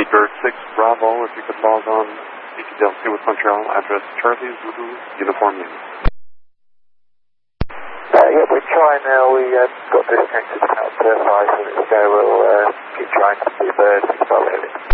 Bluebird 6 Bravo, if you could log on ETDL2 with Montreal, address Charlie Zulu, Uniform Unit. Yeah, we're trying now. We got disconnected about 5 minutes ago. We'll keep trying to Bluebird 6 Bravo.